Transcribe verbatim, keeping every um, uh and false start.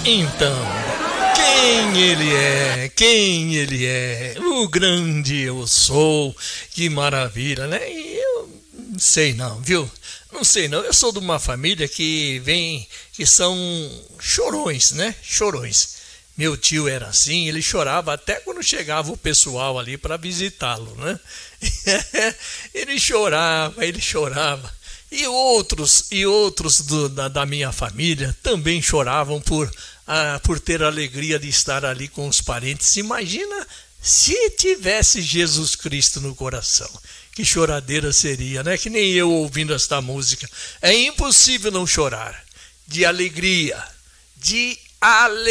Então, quem ele é? Quem ele é? O grande eu sou. Que maravilha, né? E eu não sei não, viu? Não sei não. Eu sou de uma família que vem, que são chorões, né? Chorões. Meu tio era assim, ele chorava até quando chegava o pessoal ali para visitá-lo, né? Ele chorava, ele chorava. E outros, e outros do, da, da minha família também choravam por, ah, por ter a alegria de estar ali com os parentes. Imagina se tivesse Jesus Cristo no coração. Que choradeira seria, né? Que nem eu ouvindo esta música. É impossível não chorar de alegria, de alegria.